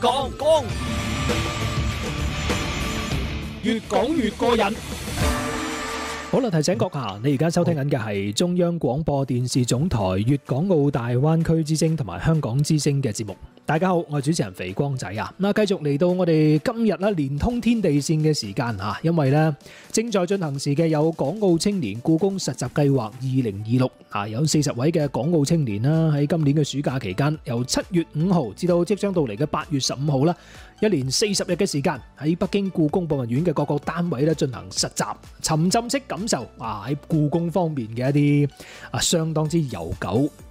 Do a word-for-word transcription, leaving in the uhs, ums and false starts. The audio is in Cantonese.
講講，越講越過癮。 好啦，提醒閣下，你而家收聽緊嘅係中央廣播電視總台粵港澳大灣區之聲同埋香港之聲嘅節目。大家好，我係主持人肥光仔啊！嗱，繼續嚟到我哋今日啦，連通天地線嘅時間啊，因為咧正在進行時嘅有港澳青年故宮實習計劃二零二六啊，有四十位嘅港澳青年啦，喺今年嘅暑假期間，由七月五號至到即將到嚟嘅八月十五號啦，一連四十日嘅時間喺北京故宮博物院嘅各個單位咧進行實習，沉浸式感受啊喺故宮方面嘅一啲啊相當之悠久